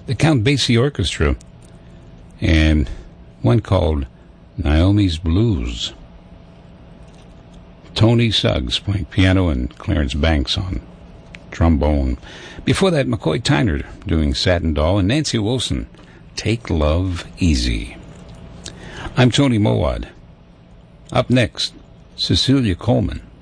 the Count Basie Orchestra, and one called Naomi's Blues. Tony Suggs playing piano and Clarence Banks on trombone. Before that, McCoy Tyner doing Satin Doll, and Nancy Wilson, Take Love Easy. I'm Tony Mowat. Up next, Cecilia Coleman.